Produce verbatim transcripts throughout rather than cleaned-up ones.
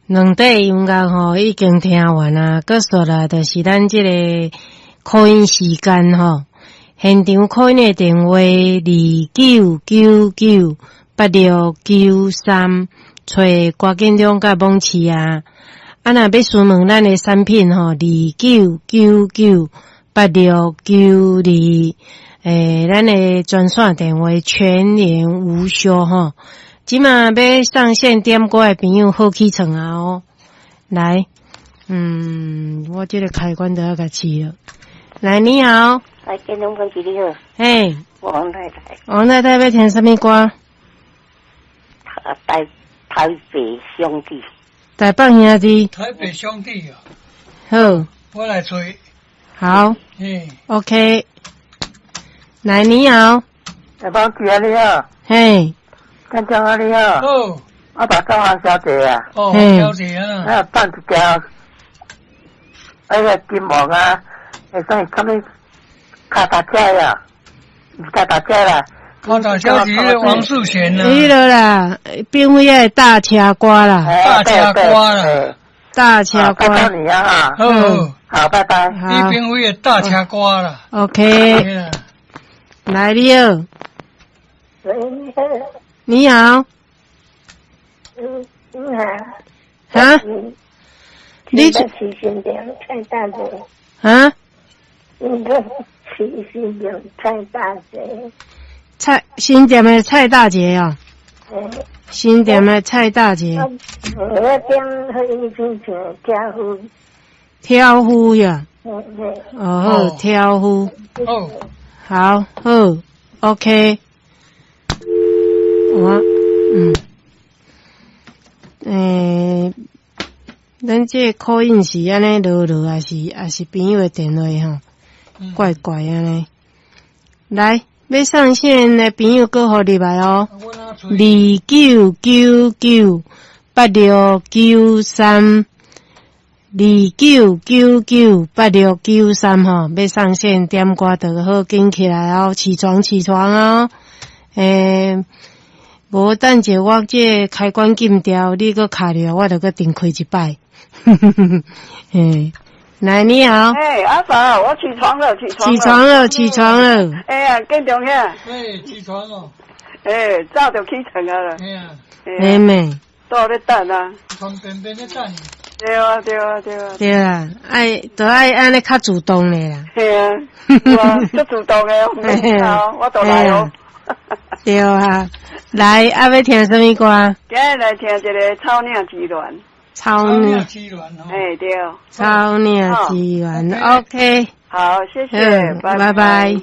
两块音乐吼已经听完啊，结束啦，就是咱这个考音时间吼。现场考音的电话二九九九八六九三，找郭建中甲蒙奇啊。啊，若要询问咱的产品吼，二九九九八六九二，诶，咱的专线电话全年无休吼。即马要上线点歌的朋友好起床啊哦！来，嗯，我这个开关都要甲试了。来，你好。 来，建中文琪你好。 嘿。 王太太。王太太要听什么歌？ 台台北兄弟。 台北兄弟。 台北兄弟啊。 好。 我来吹。 好。 嗯。 OK。来，你好。 台北姐你好。 嘿。 干将啊你好。 哦。 我打电话小姐啊。 哦，小姐啊。 啊，办一条那个金毛啊，会算什么卡达车呀？卡达车啦。 卡达小姐王树贤呐。 迄个啦，并非个大车瓜啦。 大车瓜啦。 大车瓜。 拜拜你啊哈。 哦。 好，拜拜。 你并非个大车瓜啦。 OK。来你好。 喂，你好。 你好。 嗯，你好。 啊？ 你的起薪点太大了。 啊？ 你的起薪点太大了。 蔡新店的蔡大姐哦。 嗯。 新店的蔡大姐。 我要点和一瓶酒挑夫。 挑夫呀。 嗯嗯。 哦，挑夫。 哦。 好，好 ，OK。我，嗯，诶、欸，咱这考音是安尼落落，还是还是朋友的电话吼，怪怪安尼。来，要上线的朋友搁互入来哦。二九九九八六九三，二九九九八六九三吼，要上线点歌就好紧起来哦，起床起床哦，诶、欸。无等者我这开关禁掉，你搁卡着，我就搁顶开一摆。嘿，来你好。 哎，阿嫂，我起床了，起床了。 起床了，起床了。 哎呀，建中呀。 哎，起床了。 哎，早就起床啊了。 哎呀。 妹妹。 都在等啊。 床边边在等。 对啊，对啊，对啊。 对啊，爱都爱安尼较主动的啦。 对啊，我最主动的，我我都来哦。 对啊。来，啊要听什么歌？ 今日来听一个草岭之恋。 草岭之恋哦。 哎对。 草岭之恋 ，OK。 好，谢谢， 拜拜。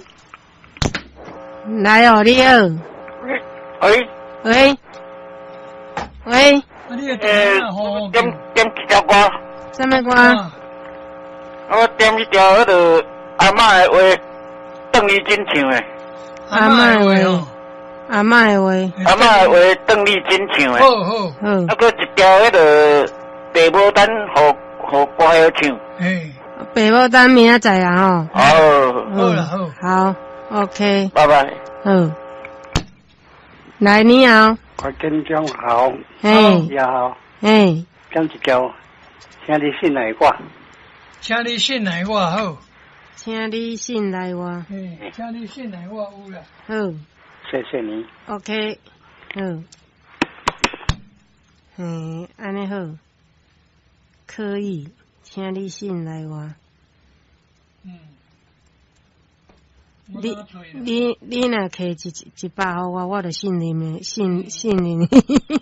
来哦，你好。 喂。 喂。喂。 呃，点点一条歌。 什么歌？ 我点一条迄个阿嬷的话，邓丽君唱的。 阿嬷的话。阿嬷的话， 阿嬷的话，邓丽君唱的。 好好好。 啊，搁一条迄个爸母等，互互歌晓唱。 哎。 爸母等明仔载啊吼。哦。 好啦好。 好 ，OK。 拜拜。 好。来，你好。 郭建中好。 嘿。 你好。 嘿。 讲一条，请你信来我。 请你信来我好。 请你信来我。 嘿，请你信来我有啦。 好。 谢谢你。 OK， 好，嘿，安尼好，可以，请你信来我。 嗯。 你你你若摕一一百互我，我就信任你，信信任你。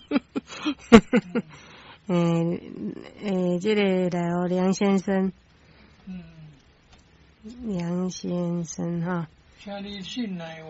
诶诶，这个来哦，梁先生。 嗯。 梁先生哈。 请你信来我。